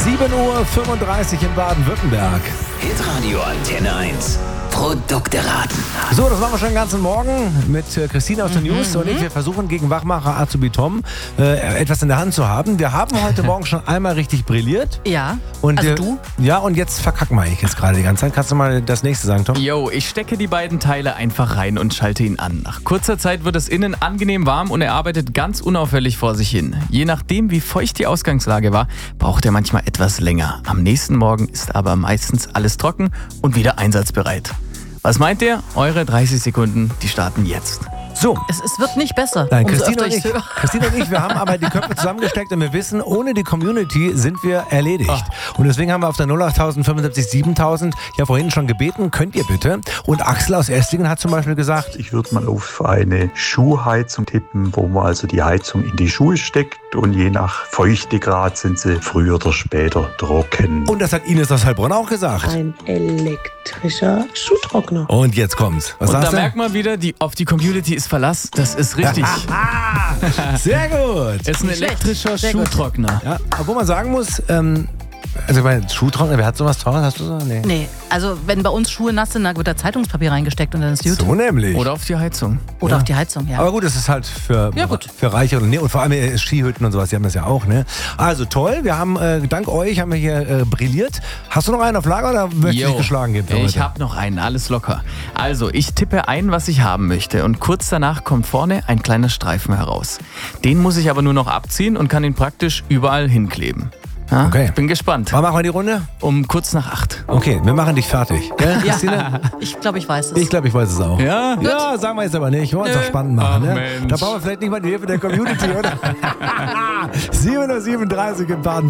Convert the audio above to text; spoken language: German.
7:35 Uhr in Baden-Württemberg. Hitradio Antenne 1. Produkte raten. So, das machen wir schon den ganzen Morgen mit Christine aus den News und ich. Wir versuchen gegen Wachmacher Azubi Tom etwas in der Hand zu haben. Wir haben heute Morgen schon einmal richtig brilliert. Ja, Und also du? Ja, und jetzt verkacken wir jetzt gerade die ganze Zeit. Kannst du mal das nächste sagen, Tom? Yo, ich stecke die beiden Teile einfach rein und schalte ihn an. Nach kurzer Zeit wird es innen angenehm warm und er arbeitet ganz unauffällig vor sich hin. Je nachdem, wie feucht die Ausgangslage war, braucht er manchmal etwas länger. Am nächsten Morgen ist aber meistens alles trocken und wieder einsatzbereit. Was meint ihr? Eure 30 Sekunden, die starten jetzt. So. Es wird nicht besser. Nein, umso Christine öfter und, ich's höre. Christine und ich, wir haben aber die Köpfe zusammengesteckt und wir wissen, ohne die Community sind wir erledigt. Und deswegen haben wir auf der 08000 75 7000 ja vorhin schon gebeten, könnt ihr bitte? Und Axel aus Esslingen hat zum Beispiel gesagt, Ich würde mal auf eine Schuhheizung tippen, wo man also die Heizung in die Schuhe steckt und je nach Feuchtegrad sind sie früher oder später trocken. und das hat Ines aus Heilbronn auch gesagt. Ein elektrischer Schuhtrockner. Und jetzt kommt's. Was Und da sagst du? merkt man wieder, auf die Community ist Verlass. Das ist richtig. Sehr gut. Es ist ein Nicht schlecht. elektrischer Sehr gut. Schuhtrockner. Ja, obwohl man sagen muss, also ich meine, Schuhtrockner, wer hat sowas Teures? Hast du so? Nee. Nee, also wenn bei uns Schuhe nass sind, dann wird da Zeitungspapier reingesteckt und dann ist gut. So nämlich. Oder auf die Heizung. Oder auf die Heizung, ja. Aber gut, das ist halt für Reiche und, und vor allem Skihütten und sowas, die haben das ja auch, ne? Also toll, wir haben, dank euch haben wir hier brilliert. Hast du noch einen auf Lager oder möchtest du dich geschlagen geben? für Ich heute? habe noch einen, alles locker. Also, ich tippe ein, was ich haben möchte und kurz danach kommt vorne ein kleiner Streifen heraus. Den muss ich aber nur noch abziehen und kann ihn praktisch überall hinkleben. Ja, Okay. Ich bin gespannt. Wann machen wir die Runde? Um kurz nach 8. Okay, wir machen dich fertig. Gell, Christine? Ich glaube, ich weiß es. Ich glaube, ich weiß es auch. Ja? Ja, sagen wir jetzt aber nicht. Wir wollen es doch spannend machen. Ach, Ne? Mensch. Da brauchen wir vielleicht nicht mal die Hilfe der Community, oder? 7:37 Uhr in Baden.